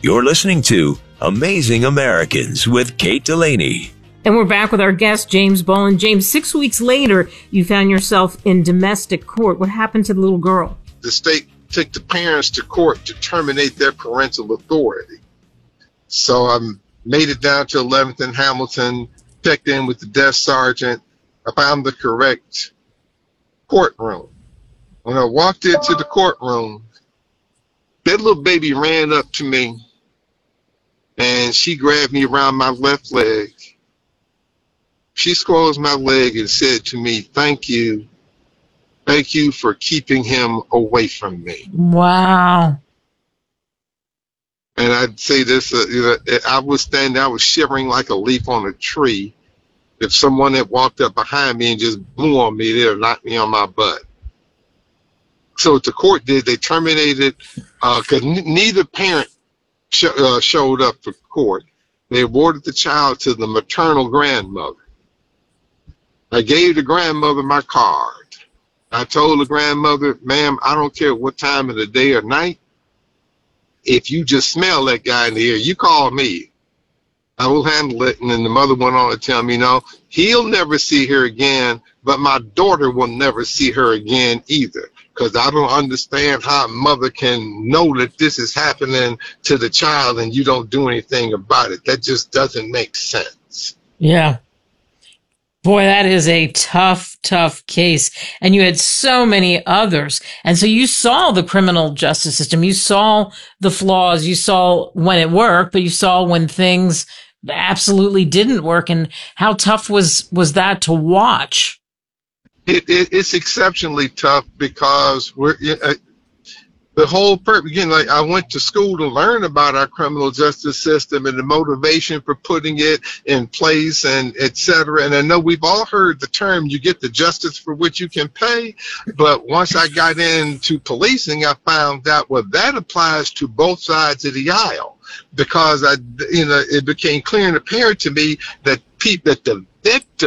You're listening to Amazing Americans with Kate Delaney. And we're back with our guest, James Boland. James, 6 weeks later, you found yourself in domestic court. What happened to the little girl? The state took the parents to court to terminate their parental authority. So I made it down to 11th and Hamilton, checked in with the desk sergeant. I found the correct courtroom. When I walked into the courtroom, that little baby ran up to me and she grabbed me around my left leg. She squeezed my leg and said to me, "Thank you. Thank you for keeping him away from me." Wow. And I'd say this, I was standing, I was shivering like a leaf on a tree. If someone had walked up behind me and just blew on me, they'd have knocked me on my butt. So what the court did, they terminated, because neither parent showed up for court. They awarded the child to the maternal grandmother. I gave the grandmother my card. I told the grandmother, "Ma'am, I don't care what time of the day or night. If you just smell that guy in the air, you call me. I will handle it." And then the mother went on to tell me, "No, he'll never see her again, but my daughter will never see her again either. Because I don't understand how a mother can know that this is happening to the child and you don't do anything about it. That just doesn't make sense." Yeah. Boy, that is a tough, tough case. And you had so many others. And so you saw the criminal justice system. You saw the flaws. You saw when it worked, but you saw when things absolutely didn't work. And how tough was that to watch? It's exceptionally tough because the whole purpose, again, like I went to school to learn about our criminal justice system and the motivation for putting it in place and et cetera. And I know we've all heard the term, you get the justice for which you can pay. But once I got into policing, I found out, well, that applies to both sides of the aisle, because it became clear and apparent to me that the victim